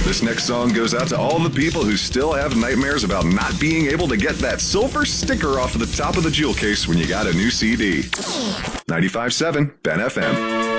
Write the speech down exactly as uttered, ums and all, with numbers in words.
This next song goes out to all the people who still have nightmares about not being able to get that silver sticker off of the top of the jewel case when you got a new C D. ninety-five point seven Ben F M.